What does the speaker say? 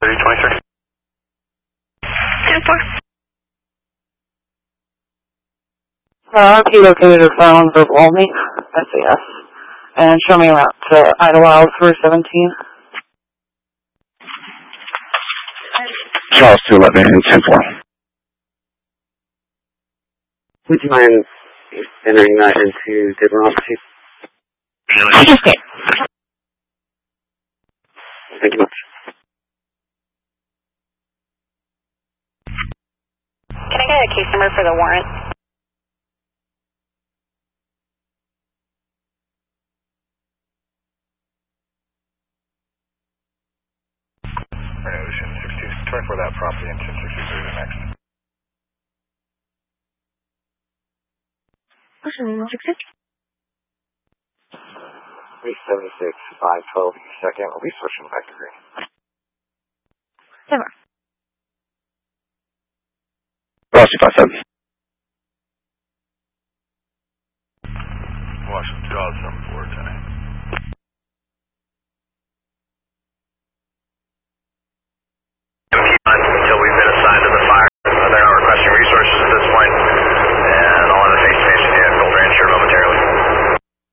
3023. 10-4. RP located a phone for Walney, SAS, and show me around to Idlewild for 17. Charles 211 and 10-4. Would you mind entering that into Deborah? Okay. Thank you much. Can I get a case number for the warrant? Ocean 1624 that property and 1063 the next. Ocean 16. 376, 512, second. We'll be switching back to green. 7. Rossi 57.